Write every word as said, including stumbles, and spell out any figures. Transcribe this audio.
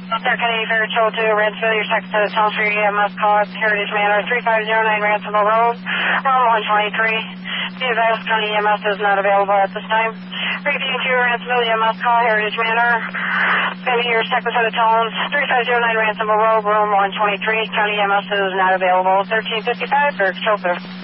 Kennedy Fair Chill to Redfield, your second set of tones for your E M S call at Heritage Manor, three five zero nine Ransomville Road, room one twenty-three. The Advice County E M S is not available at this time. Repeating to your Ransomville E M S call, Heritage Manor. Kennedy, your second set of tones, three five zero nine Ransomville Road, room one twenty-three. County E M S is not available. thirteen fifty-five for Chilter.